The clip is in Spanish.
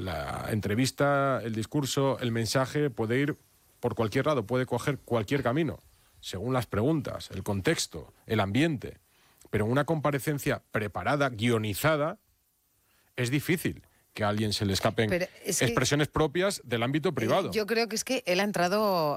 la entrevista, el discurso, el mensaje puede ir por cualquier lado, puede coger cualquier camino, según las preguntas, el contexto, el ambiente. Pero en una comparecencia preparada, guionizada, es difícil que a alguien se le escapen expresiones propias del ámbito privado. Yo creo que es que él ha entrado